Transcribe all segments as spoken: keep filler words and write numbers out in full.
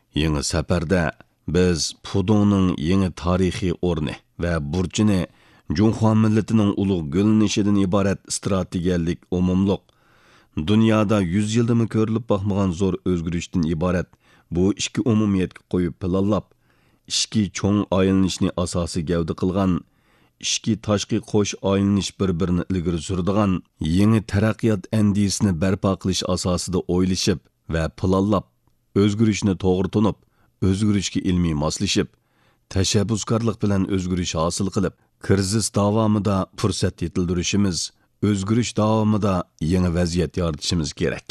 Yeni səfərdə biz Pudongның yeni tarixiy o'rni və burchini Junxuan milletining ulug' gülnishidan iborat strategiyalik umumluq, dunyoda yuz yildimi ko'rilib boqmagan zo'r o'zgarishdan iborat bu ikki umumiyatga qo'yib planlab, ikki cho'ng aylanishni asosi gavda qilgan, ikki tashqi qo'sh aylanish bir-birini ilgari suradigan yangi taraqqiyot andisini barpo qilish asosida o'ylashib va planlab, o'zgarishni to'g'ri tunib, o'zgarishga ilmiy moslashib, tashabbuskorlik bilan o'zgarish hosil qilib, krizis davomida fursat yetildirishimiz, o'zgarish davomida yangi vaziyat yaratishimiz kerak.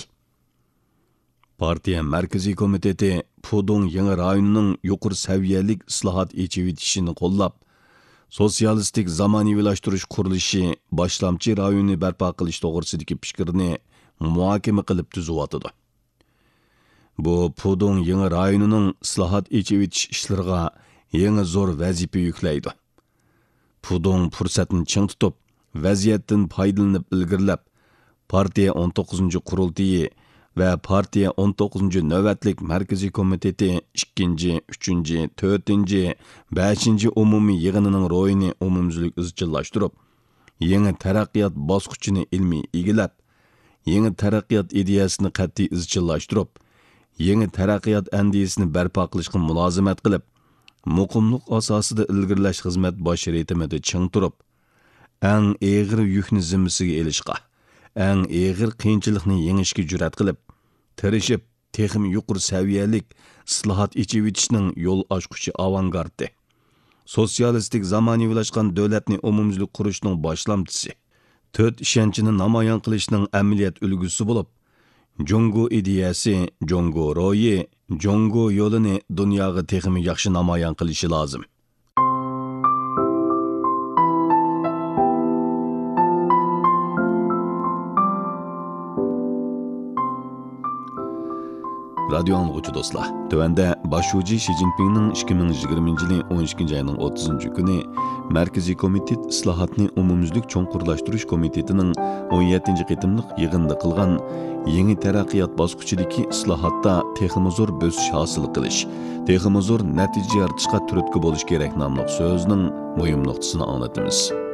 Partiya Markaziy komiteti Pudong yangi rayonining yuqori saviyalik islohot echivitishini qo'llab, sotsialistik zamonaviylashtirish qurilishi boshlamchi rayonni barpo qilish to'g'risidagi fikrni muhokama qilib tuzyotdi. Bu Pudong yangi rayonining islohot echivitish ishlariga yangi zo'r vazifa yuklaydi. Pudong fursatni ching tutib, vaziyatdan foydalanib ilgirlab, partiya o'n to'qqizinchi qurultiyi va partiya o'n to'qqizinchi navbatlik Markaziy komiteti ikkinchi, uchinchi, to'rtinchi, beshinchi umumiy yig'inining ro'yini umumzlik izchillashtirib, yangi taraqqiyot bosqichini ilmiy egilab, yangi taraqqiyot ideyasini qat'iy izchillashtirib, yangi taraqqiyot andisini barpo qilishga mulozimat qilib, muqimlik asosida ilgirlash xizmat bosh ritimida ching turib, eng eg'ir yukni zimmasiga elishga, eng eg'ir qiyinchilikni yengishga jur'at qilib, tirishib, texim yuqori saviyalik islohot echivitishning yo'l ochquchi avangarddi, sotsialistik zamonaviylashgan davlatni umumzlik qurishning boshlamchisi, to'rt ishonchini namoyon qilishning amaliyot ulgusi bo'lib, Jongo ideyasi, Jongo ro'yi, Jongo yo'lini dunyoga texmi yaxshi namoyon qilishi lozim. Radio anlıqçı dostlar, tövəndə başçı Xi Jinpingning ikki ming yigirmanchi yili o'n ikkinchi ayning o'ttizinchi kuni Markaziy komitet islohotni umumyuzlik cho'nqurlashtirish komitetining o'n yettinchi qitimliq yig'inida qilgan yangi taraqqiyot bosqichidagi islohotda texmi zo'r bosish hosil qilish, texmi zo'r natija yaratishga turtki bo'lish kerak nomli so'zning muhim nuqtasini anglatamiz.